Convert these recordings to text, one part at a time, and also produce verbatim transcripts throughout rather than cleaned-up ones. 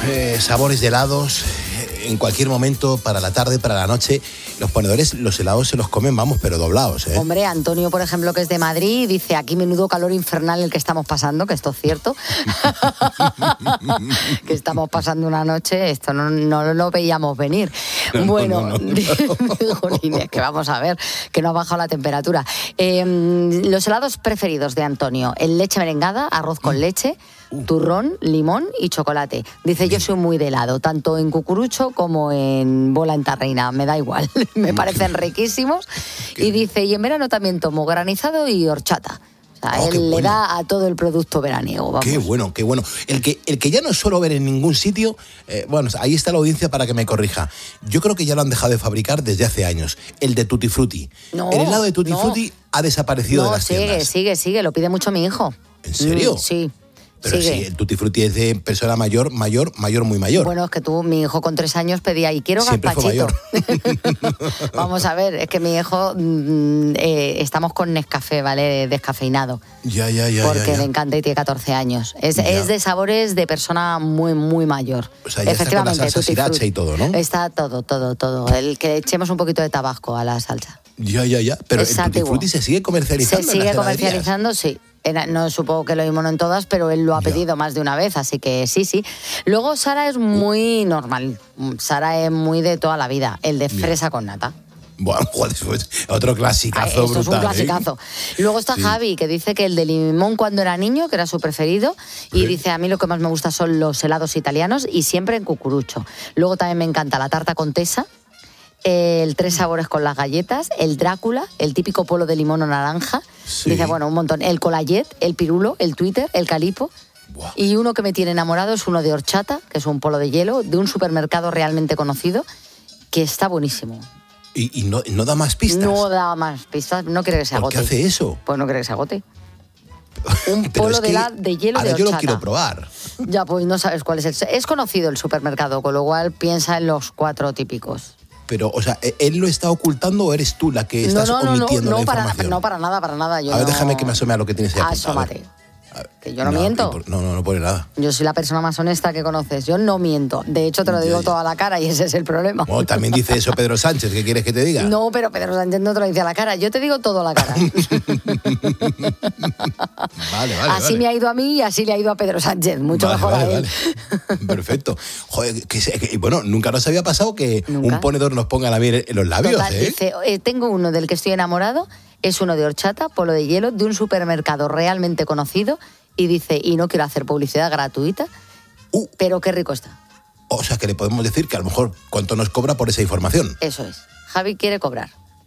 eh, sabores de helados, eh, en cualquier momento, para la tarde, para la noche. Los ponedores, los helados se los comen, vamos, pero doblados, ¿eh? Hombre, Antonio, por ejemplo, que es de Madrid, dice, aquí menudo calor infernal el que estamos pasando, que esto es cierto. Que estamos pasando una noche, esto no, no lo veíamos venir. No, bueno, no, no, no. jolines, que vamos a ver, que no ha bajado la temperatura. Eh, los helados preferidos de Antonio, el leche merengada, arroz con leche, turrón, limón y chocolate. Dice, yo soy muy de helado, tanto en cucurucho como en bola en tarrina, me da igual, me parecen riquísimos. Y dice, y en verano también tomo granizado y horchata. O sea, Oh, él le bueno. da a todo el producto veraniego, vamos. Qué bueno, qué bueno. El que, el que ya no suelo ver en ningún sitio, eh, bueno, ahí está la audiencia para que me corrija. Yo creo que ya lo han dejado de fabricar desde hace años. El de Tutti Frutti. No, el helado de Tutti no. Frutti ha desaparecido No, de las sigue, tiendas. sigue, sigue, lo pide mucho mi hijo. ¿En serio? Mm, sí. Pero sigue. sí, el Tutti Frutti es de persona mayor, mayor, mayor, muy mayor. Bueno, es que tú, mi hijo con tres años pedía, y quiero Siempre fue gazpachito. mayor. Vamos a ver, es que mi hijo, mm, eh, estamos con Nescafé, ¿vale? Descafeinado. Ya, ya, ya. Porque ya, ya. le encanta y tiene catorce años. Es, Ya. es de sabores de persona muy, muy mayor. O sea, ya está con la salsa Tutti sriracha Frutti. y todo, ¿no? Está todo, todo, todo. El que le echemos un poquito de tabasco a la salsa. Ya, ya, ya. Pero Es el Tutti antiguo. Frutti se sigue Se comercializando en sigue las heladerías. comercializando, sí. Era- no supongo que lo mismo no en todas, pero él lo ha Ya. pedido más de una vez, así que sí, sí. Luego Sara es muy normal. Sara es muy de toda la vida. El de fresa con nata. Bueno, joder, pues, otro Ay, clasicazo esto brutal, es un clasicazo. Luego está Sí. Javi, que dice que el de limón cuando era niño, que era su preferido, y Sí. dice, a mí lo que más me gusta son los helados italianos y siempre en cucurucho. Luego también me encanta la tarta contesa, el tres sabores con las galletas, el Drácula, el típico polo de limón o naranja. Sí. Dice, bueno, un montón. El colayet, el pirulo, el Twitter, el calipo. Buah. Y uno que me tiene enamorado es uno de horchata, que es un polo de hielo, de un supermercado realmente conocido, que está buenísimo. Y, y no, no da más pistas. No da más pistas, no quiere que se ¿Por agote. qué hace eso? Pues no quiere que se agote. Un Pero polo es de, que la, de hielo ahora de yo horchata. lo quiero probar. Ya, pues no sabes cuál es el... Es conocido el supermercado, con lo cual piensa en los cuatro típicos. Pero, o sea, ¿él lo está ocultando o eres tú la que estás no, no, no, no, omitiendo no, la para, información? no para nada, para nada. Yo a ver, no- déjame que me asome a lo que tienes ahí apuntado, a ver. Asómate. Que yo no, miento. por- No, no, no pone nada. Yo soy la persona más honesta que conoces. Yo no miento. De hecho, te lo Ya, digo ya. toda la cara y ese es el problema. Bueno, también dice eso Pedro Sánchez, ¿qué quieres que te diga? No, pero Pedro Sánchez no te lo dice a la cara. Yo te digo todo a la cara. Vale, vale, así vale. me ha ido a mí y así le ha ido a Pedro Sánchez. Mucho Vale, mejor vale, a él. vale. Perfecto. Joder, que, se- que- bueno, nunca nos había pasado que Nunca. un ponedor nos ponga la miel en los labios, Total, ¿eh? dice, eh, tengo uno del que estoy enamorado, es uno de horchata, polo de hielo, de un supermercado realmente conocido, y dice, y no quiero hacer publicidad gratuita, Uh. pero qué rico está. O sea, que le podemos decir que a lo mejor cuánto nos cobra por esa información. Eso es. Javi quiere cobrar.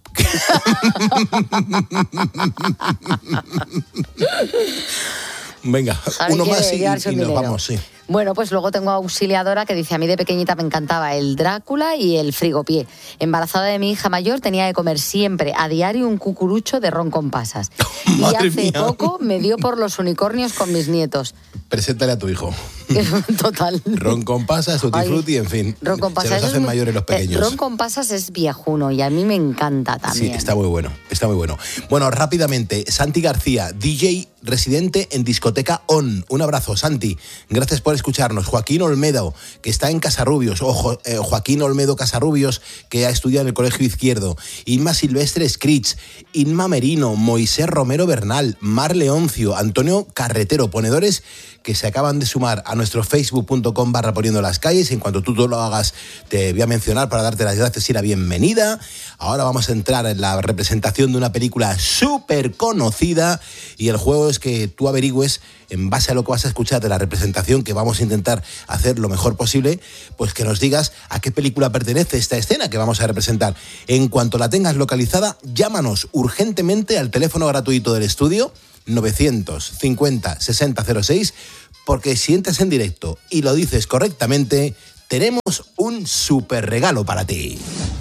Venga, Javi uno quiere más y, llevarse y un nos dinero. vamos, sí. Bueno, pues luego tengo auxiliadora que dice, a mí de pequeñita me encantaba el Drácula y el frigopié. Embarazada de mi hija mayor tenía que comer siempre a diario un cucurucho de ron con pasas. Y Madre hace mía. poco me dio por los unicornios con mis nietos. Preséntale a tu hijo. Total. Ron con pasas, tutti Ay, frutti, en fin. Ron con Se pasas. los eso es hacen muy- mayores los eh, pequeños. Ron con pasas es viejuno y a mí me encanta Sí, también. está muy bueno, está muy bueno. Bueno, rápidamente, Santi García, D J residente en Discoteca On. Un abrazo, Santi. Gracias por escucharnos. Joaquín Olmedo, que está en Casarrubios. Ojo, eh, Joaquín Olmedo Casarrubios, que ha estudiado en el Colegio Izquierdo. Inma Silvestre Scritch, Inma Merino, Moisés Romero Bernal, Mar Leoncio, Antonio Carretero, ponedores que se acaban de sumar a nuestro facebook punto com barra poniendo las calles. En cuanto tú lo hagas, te voy a mencionar para darte las gracias y la bienvenida. Ahora vamos a entrar en la representación de una película súper conocida y el juego es que tú averigües, en base a lo que vas a escuchar de la representación, que vamos a intentar hacer lo mejor posible, pues que nos digas a qué película pertenece esta escena que vamos a representar. En cuanto la tengas localizada, llámanos urgentemente al teléfono gratuito del estudio novecientos cincuenta sesenta cero seis, porque si entras en directo y lo dices correctamente, tenemos un súper regalo para ti.